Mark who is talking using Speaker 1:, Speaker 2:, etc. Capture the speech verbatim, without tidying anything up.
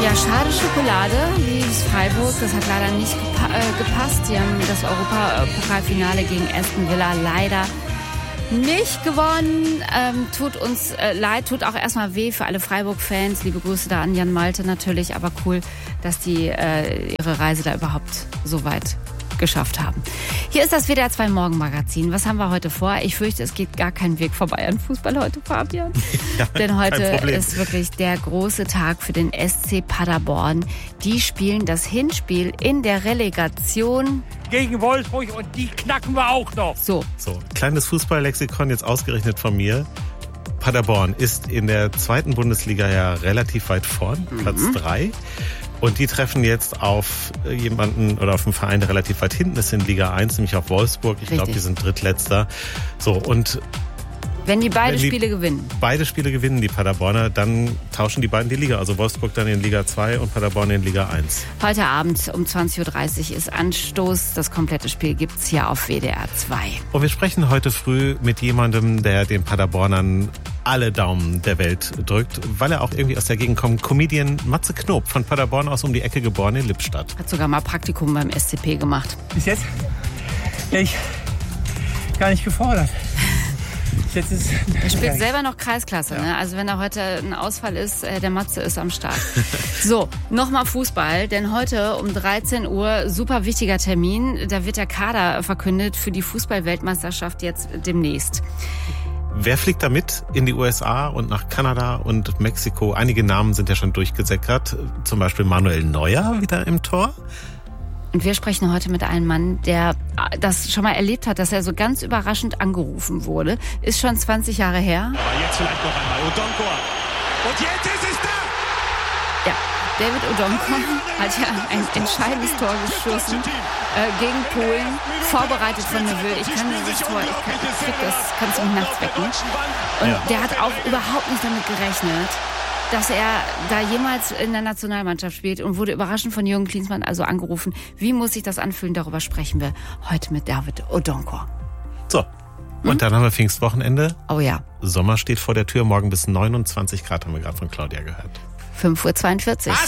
Speaker 1: Ja, schade Schokolade, wie Freiburg. Das hat leider nicht gepa- äh, gepasst. Die haben das Europapokalfinale gegen Aston Villa leider nicht gewonnen. Ähm, tut uns äh, leid, tut auch erstmal weh für alle Freiburg-Fans. Liebe Grüße da an Jan Malte natürlich. Aber cool, dass die äh, ihre Reise da überhaupt so weit geschafft haben. Hier ist das W D R zwei Morgenmagazin. Was haben wir heute vor? Ich fürchte, es geht gar kein Weg vorbei an Fußball heute, Fabian. Ja, denn heute ist wirklich der große Tag für den S C Paderborn. Die spielen das Hinspiel in der Relegation
Speaker 2: gegen Wolfsburg und die knacken wir auch noch.
Speaker 1: So.
Speaker 3: So, kleines Fußballlexikon jetzt ausgerechnet von mir. Paderborn ist in der zweiten Bundesliga ja relativ weit vorn, mhm. Platz drei. Und die treffen jetzt auf jemanden oder auf einen Verein, der relativ weit hinten ist in Liga eins, nämlich auf Wolfsburg. Ich glaube, die sind Drittletzter. So, und
Speaker 1: wenn die beide
Speaker 3: wenn die
Speaker 1: Spiele gewinnen.
Speaker 3: Beide Spiele gewinnen, die Paderborner, dann tauschen die beiden die Liga. Also Wolfsburg dann in Liga zwei und Paderborn in Liga eins.
Speaker 1: Heute Abend um zwanzig Uhr dreißig ist Anstoß. Das komplette Spiel gibt's hier auf W D R zwei.
Speaker 3: Und wir sprechen heute früh mit jemandem, der den Paderbornern alle Daumen der Welt drückt, weil er auch irgendwie aus der Gegend kommt. Comedian Matze Knob, von Paderborn aus um die Ecke geboren in Lippstadt.
Speaker 1: Hat sogar mal Praktikum beim S C P gemacht.
Speaker 2: Bis jetzt wäre ich gar nicht gefordert. Jetzt ist
Speaker 1: er spielt selber noch Kreisklasse, ja. Ne? Also wenn da heute ein Ausfall ist, der Matze ist am Start. So, nochmal Fußball, denn heute um dreizehn Uhr, super wichtiger Termin, da wird der Kader verkündet für die Fußball-Weltmeisterschaft jetzt demnächst.
Speaker 3: Wer fliegt da mit in die U S A und nach Kanada und Mexiko? Einige Namen sind ja schon durchgesickert, zum Beispiel Manuel Neuer wieder im Tor.
Speaker 1: Und wir sprechen heute mit einem Mann, der das schon mal erlebt hat, dass er so ganz überraschend angerufen wurde. Ist schon zwanzig Jahre her.
Speaker 4: Aber jetzt vielleicht noch einmal Odonkor. Und jetzt ist es da!
Speaker 1: Ja, David Odonkor hat ja ein entscheidendes Tor geschossen äh, gegen Polen, vorbereitet von Neville. Ich kann dieses Tor, ich kann, ich krieg das, kannst du mich nachts wecken. Und ja. Der hat auch überhaupt nicht damit gerechnet, dass er da jemals in der Nationalmannschaft spielt, und wurde überraschend von Jürgen Klinsmann also angerufen. Wie muss sich das anfühlen? Darüber sprechen wir heute mit David Odonkor.
Speaker 3: So, und hm? dann haben wir Pfingstwochenende.
Speaker 1: Oh ja.
Speaker 3: Sommer steht vor der Tür, morgen bis neunundzwanzig Grad, haben wir gerade von Claudia gehört.
Speaker 1: fünf Uhr zweiundvierzig.